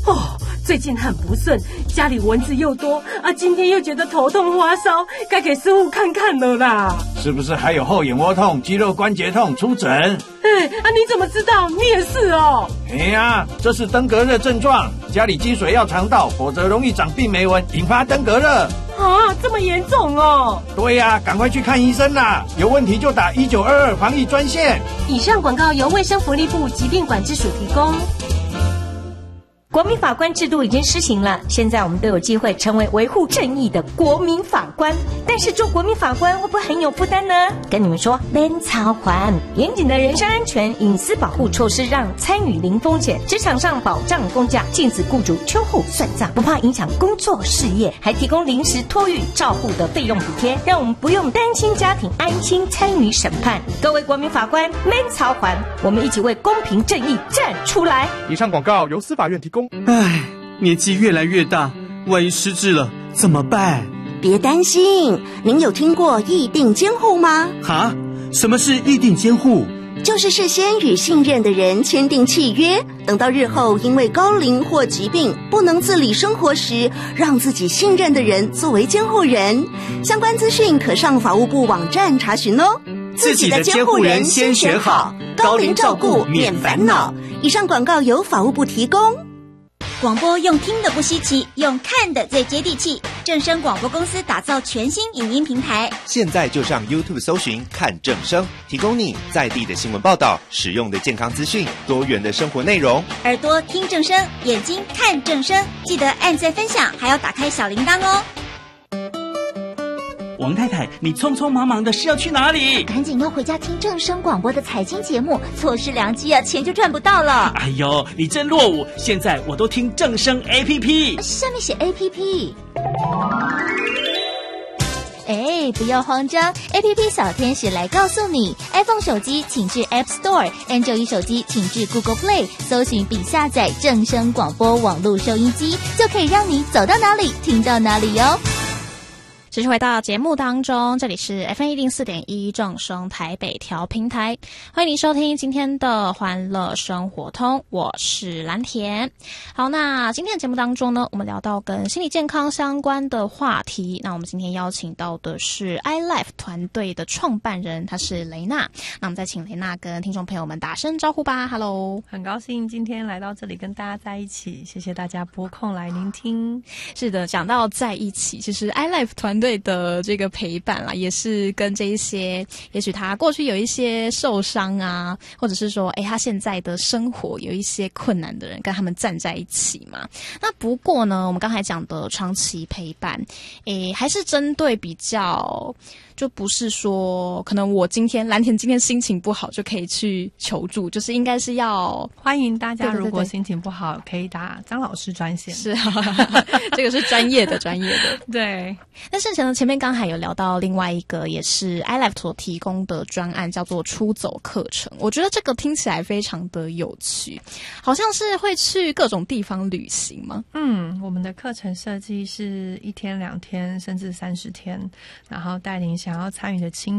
哦，最近很不顺，家里蚊子又多啊，今天又觉得头痛发烧，该给师傅看看了啦。 是不是还有后眼窝痛、肌肉关节痛？出诊。 你怎么知道？你也是哦。 这是登革热症状，家里积水要常倒，否则容易长病媒蚊，引发登革热。 这么严重哦？ 对呀，赶快去看医生啦！有问题就打1922防疫专线。 以上广告由卫生福利部疾病管制署提供。 国民法官制度已经施行了，现在我们都有机会成为维护正义的国民法官。但是做国民法官会不会很有负担呢？跟你们说，免操还严谨的人身安全、隐私保护措施，让参与零风险。职场上保障公假，禁止雇主秋后算账，不怕影响工作事业，还提供临时托育照护的费用补贴，让我们不用担心家庭，安心参与审判。各位国民法官，免操还，我们一起为公平正义站出来。 以上广告由司法院提供。 年纪越来越大，万一失智了怎么办？ 别担心，您有听过议定监护吗？ 什么是议定监护？ 就是事先与信任的人签订契约，等到日后因为高龄或疾病不能自理生活时，让自己信任的人作为监护人。相关资讯可上法务部网站查询哦。 自己的监护人先选好，高龄照顾免烦恼。 以上广告由法务部提供。 广播用听的不稀奇，用看的最接地气。正声广播公司打造全新影音平台， 现在就上 YouTube 搜寻看正声，提供你在地的新闻报道、实用的健康资讯、多元的生活内容。 耳朵听正声，眼睛看正声，记得按赞分享，还要打开小铃铛哦。 王太太，你匆匆忙忙的是要去哪里？ 赶紧要回家听正声广播的财经节目，错失良机啊，钱就赚不到了。 哎呦，你真落伍！现在我都听正声 APP， 下面写 APP。不要慌张 ，APP 小天使来告诉你 ，iPhone 手机请至 App Store，Android 手机请至 Google Play， 搜寻并下载正声广播网络收音机，就可以让你走到哪里听到哪里哟。 持续回到节目当中，这里是 FM104.1 正声台北调频台，欢迎您收听今天的欢乐生活通，我是蓝田。好，那今天的节目当中呢，我们聊到跟心理健康相关的话题。那我们今天邀请到的是 iLife 团队的创办人，她是雷娜。那我们再请雷娜跟听众朋友们打声招呼吧。Hello， 很高兴今天来到这里跟大家在一起，谢谢大家拨空来聆听。 是的，讲到在一起，其实 iLife 团队的这个陪伴啦，也是跟这一些也许他过去有一些受伤啊，或者是说他现在的生活有一些困难的人，跟他们站在一起嘛。那不过呢，我们刚才讲的长期陪伴还是针对比较，就不是说可能我蓝田今天心情不好就可以去求助，就是应该是要欢迎大家，如果心情不好可以打张老师专线。 是啊，这个是专业的对。 但是前面刚才有聊到另外一个也是 iLife 所提供的专案，叫做出走课程。我觉得这个听起来非常的有趣，好像是会去各种地方旅行吗？ 我们的课程设计是1天2天甚至30天，然后带领想要参与的青